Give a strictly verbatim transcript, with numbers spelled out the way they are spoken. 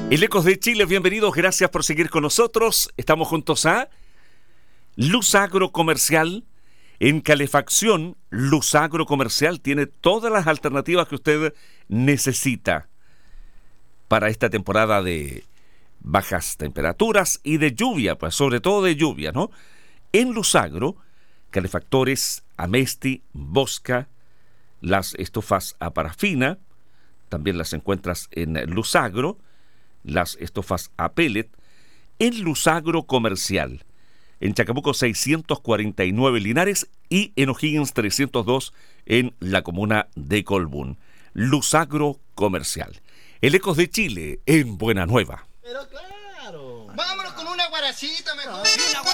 El Ecos de Chile, bienvenidos, gracias por seguir con nosotros. Estamos juntos a Luz Agro Comercial. En calefacción, Luz Agro Comercial tiene todas las alternativas que usted necesita para esta temporada de bajas temperaturas y de lluvia, pues sobre todo de lluvia, ¿no? En Luz Agro, calefactores Amesti, Bosca, las estufas a parafina, también las encuentras en Luz Agro, las estufas a pellet, en Luz Agro Comercial, en Chacabuco seiscientos cuarenta y nueve Linares y en O'Higgins trescientos dos en la comuna de Colbún. Luz Agro Comercial. El Ecos de Chile en Buena Nueva. Pero claro. Vámonos con una guarachita mejor. Una